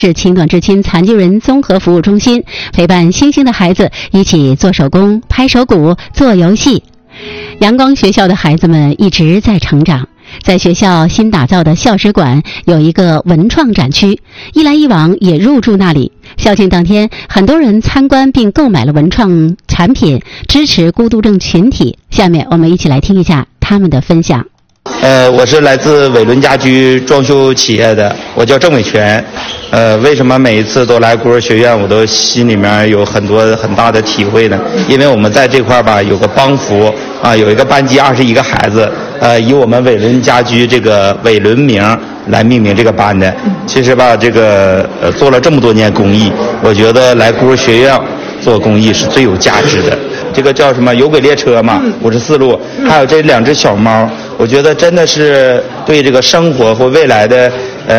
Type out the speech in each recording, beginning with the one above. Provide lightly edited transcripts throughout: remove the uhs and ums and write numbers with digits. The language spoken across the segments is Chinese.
是晴暖至亲残疾人综合服务中心，陪伴星星的孩子一起做手工、拍手鼓、做游戏。阳光学校的孩子们一直在成长，在学校新打造的校史馆有一个文创展区，一来一往也入驻那里。校庆当天，很多人参观并购买了文创产品，支持孤独症群体。下面我们一起来听一下他们的分享。 我是来自伟伦家居装修企业的，我叫郑伟全。为什么每一次都来孤儿学院，我都心里面有很大的体会呢？因为我们在这块吧有个帮扶啊，有一个班级21个孩子，以我们伟伦家居这个伟伦名来命名这个班的。其实吧，这个做了这么多年公益，我觉得来孤儿学院做公益是最有价值的。这个叫什么有轨列车嘛，54路，还有这2只小猫，我觉得真的是对这个生活和未来的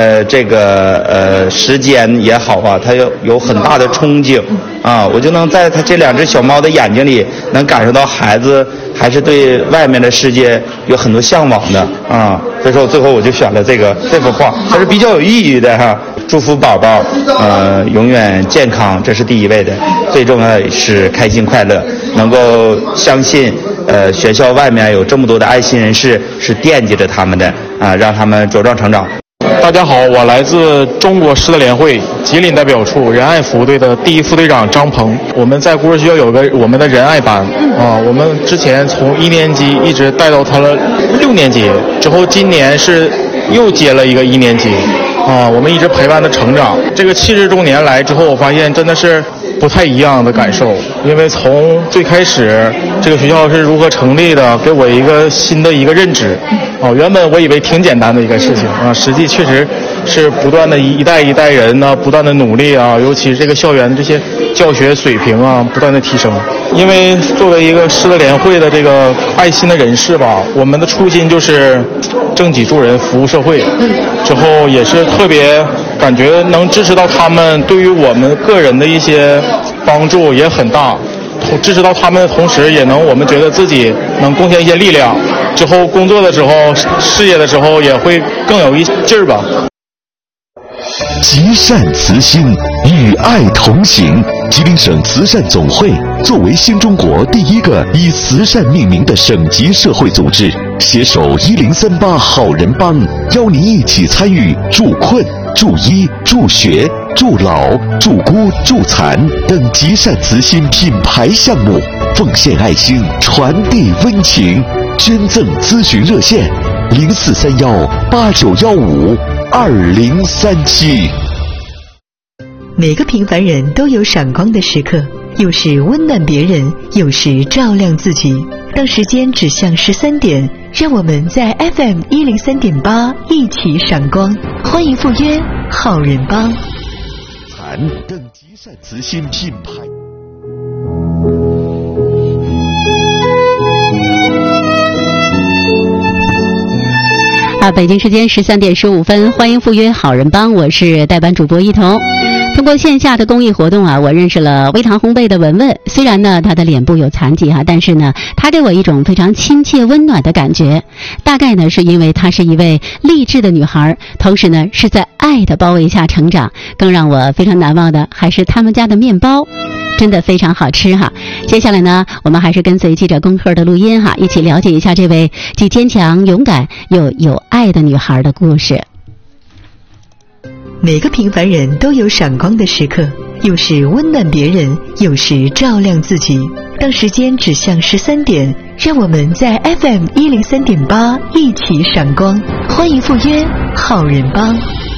时间也好啊，它有很大的憧憬啊。我就能在它这2只小猫的眼睛里，能感受到孩子还是对外面的世界有很多向往的啊。所以说最后我就选了这幅画，它是比较有意义的哈。祝福宝宝永远健康，这是第一位的，最重要的是开心快乐，能够相信学校外面有这么多的爱心人士是惦记着他们的啊，让他们茁壮成长。 大家好，我来自中国失德联会吉林代表处仁爱服务队的第1副队长张鹏。我们在孤儿学校有个我们的仁爱班啊，我们之前从1年级一直带到他了6年级，之后今年是又接了一个1年级啊，我们一直陪伴他成长。这个70周年来之后，我发现真的是不太一样的感受，因为从最开始这个学校是如何成立的，给我一个新的一个认知啊。原本我以为挺简单的一个事情啊，实际确实是不断的一代一代人呢不断的努力啊，尤其是这个校园这些教学水平啊不断的提升。因为作为一个失德联会的这个爱心的人士吧，我们的初心就是正己助人，服务社会。之后也是特别感觉能支持到他们，对于我们个人的一些帮助也很大。支持到他们的同时，也能我们觉得自己能贡献一些力量，之后工作的时候、事业的时候也会更有一劲儿吧。 积善慈心，与爱同行。吉林省慈善总会作为新中国第一个以慈善命名的省级社会组织，携手1038好人帮，邀您一起参与助困、助医、助学、助老、助孤、助残等积善慈心品牌项目，奉献爱心，传递温情。捐赠咨询热线：043189152037。 每个平凡人都有闪光的时刻，有时温暖别人，有时照亮自己。当时间指向13点，让我们在 FM103.8一起闪光。欢迎赴约好人帮。 等积善慈心品牌。 北京时间13点15分，欢迎赴约好人帮，我是代班主播一彤。通过线下的公益活动啊，我认识了微糖烘焙的文文。虽然呢她的脸部有残疾但是呢她给我一种非常亲切温暖的感觉。大概呢是因为她是一位励志的女孩，同时呢是在爱的包围下成长。更让我非常难忘的还是他们家的面包，真的非常好吃哈。接下来呢，我们还是跟随记者龚克的录音哈，一起了解一下这位既坚强、勇敢又有爱的女孩的故事。 每个平凡人都有闪光的时刻，有时温暖别人，有时照亮自己。当时间指向13点，让我们在 FM103.8一起闪光。欢迎赴约好人帮。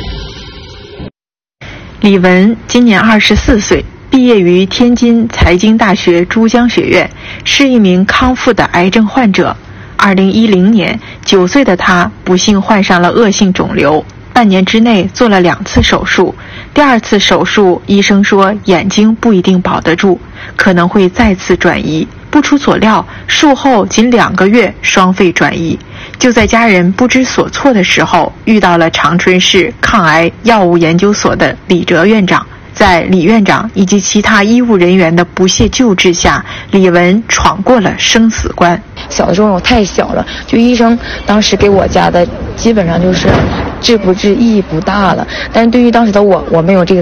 李文今年24岁，毕业于天津财经大学珠江学院，是一名康复的癌症患者。2010年，9岁的他不幸患上了恶性肿瘤，半年之内做了2次手术。第2次手术，医生说眼睛不一定保得住，可能会再次转移。不出所料，术后仅2个月双肺转移。就在家人不知所措的时候，遇到了长春市抗癌药物研究所的李哲院长。在李院长以及其他医务人员的不懈救治下，李文闯过了生死关。 小的时候我太小了，就医生当时给我家的基本上就是治不治意义不大了，但是对于当时的我没有这个